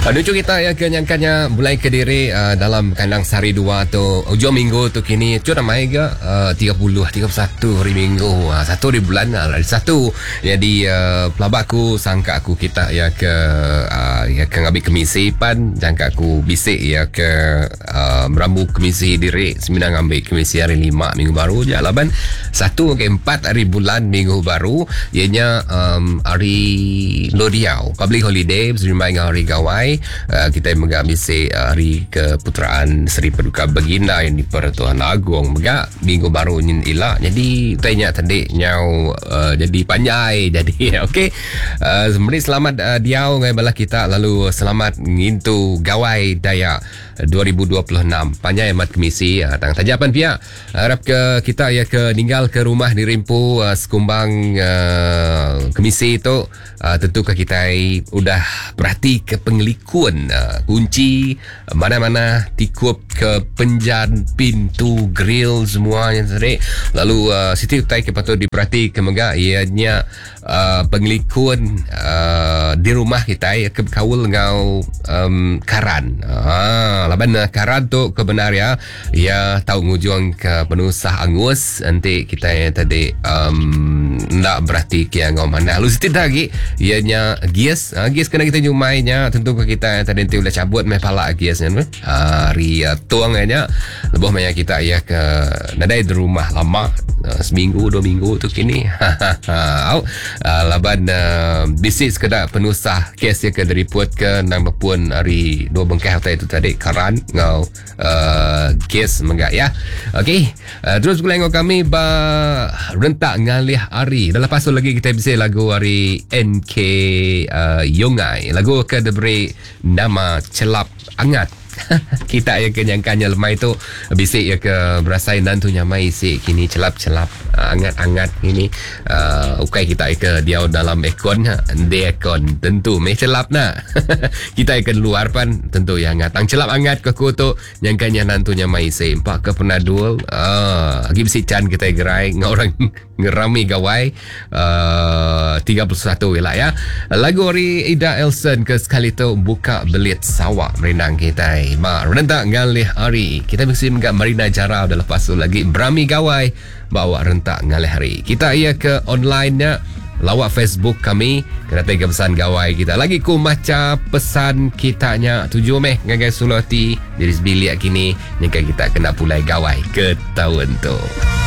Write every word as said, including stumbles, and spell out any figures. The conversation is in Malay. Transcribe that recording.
Menuju kita ya kenyangkannya mulai ke diri uh, dalam kandang sehari dua tu hujung minggu tu kini tu ramai ke uh, tiga puluh, tiga puluh satu hari minggu uh, satu hari bulan hari satu. Jadi uh, pelabak aku sangka aku kita ya ke uh, ya ke ngambil kemisi pan jangka aku bisik ya ke uh, merambu kemisi diri sembilan ngambil kemisi hari lima minggu baru je laban satu ke empat hari bulan minggu baru ianya um, hari Lodiau public holiday bersama dengan hari gawai. Uh, kita mengambil si uh, hari keputeraan Seri Paduka Baginda yang di Pertuan Agong mega minggu baru nyin ilah jadi tanya tadi nyau uh, jadi panjai jadi okey uh, sembari selamat uh, diau ngai bala kita lalu selamat ngintu gawai daya dua ribu dua puluh enam panjai amat kemisi uh, tang tajapan pia harap ke kita ya ke tinggal ke rumah di Rimpu uh, sekumbang uh, kemisi itu uh, tentu ke kita udah perhati ke pengelikuan uh, kunci uh, mana-mana tikup ke penjan pintu grill semuanya tadi lalu uh, Siti utai ke patut diperhati ke mega ianya uh, pengelikuan uh, di rumah kita ya ke kawul ngau um, karan ah laban uh, karan tu kebenar ya ya tahu ngujung ke penusah angus nanti kita yang tadi um, nak berarti ke ngau mana lalu Siti lagi ianya gias uh, gias kena kita jumainya tentu ke kita yang tadi nanti udah cabut meh pala giasnya hari uh, tuang aja lebih banyak kita ya ke nadai di rumah lama uh, seminggu dua minggu tu kini uh, laban uh, bisik sekedar penusah kes ya ke dari puat ke nang pun hari dua bengkah itu tadi karan ngau uh, kes menggak ya okey uh, terus kulengok kami ba rentak ngalih hari dah lepas tu lagi kita bisa lagu hari N K uh, Yongai lagu ke diberi nama Celap Angat. Kita yang kenyangkannya lemah itu bisik ya ke berasai nantunya mai si kini celap-celap angat-angat ini uh, ukai kita ke dia dalam ekon de ekon tentu meh celap na kita akan luar pan tentu yang ngatang celap angat ke kutu nyangkanya nantunya mai si empat ke penadul ah lagi bisik can kita gerai ngorang ngerami gawai uh, tiga puluh satu wilayah lagu hari Ida Elson ke sekali tu buka belit sawah merindang kita ma rentak ngalih hari kita mesti menggak Marina Jara dah lepas tu lagi berami gawai bawa rentak ngalih hari kita ia ke online nya lawak Facebook kami kena tega pesan gawai kita lagi ku maca pesan kitanya tujuh meh ngagai sulati jadi sebilik kini nyangka kita kena pulai gawai ke tahun tu.